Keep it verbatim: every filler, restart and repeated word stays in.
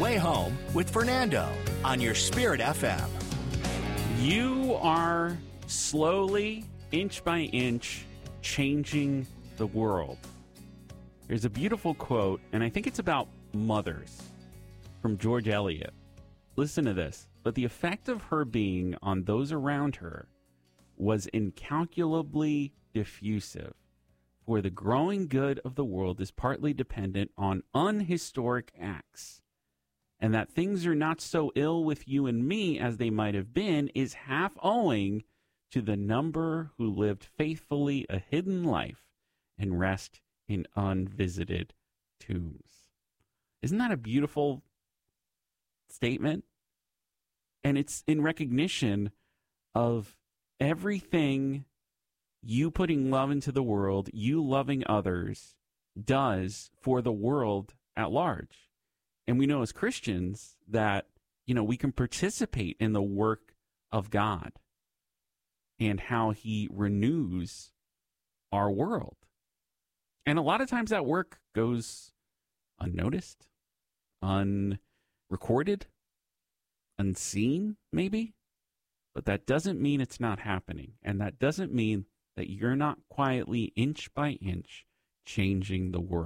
Way Home with Fernando on your Spirit F M. You are slowly, inch by inch, changing the world. There's a beautiful quote, and I think it's about mothers, from George Eliot. Listen to this. But the effect of her being on those around her was incalculably diffusive. For the growing good of the world is partly dependent on unhistoric acts. And that things are not so ill with you and me as they might have been is half owing to the number who lived faithfully a hidden life and rest in unvisited tombs. Isn't that a beautiful statement? And it's in recognition of everything you putting love into the world, you loving others, does for the world at large. And we know as Christians that, you know, we can participate in the work of God and how he renews our world. And a lot of times that work goes unnoticed, unrecorded, unseen, maybe. But that doesn't mean it's not happening. And that doesn't mean that you're not quietly, inch by inch, changing the world.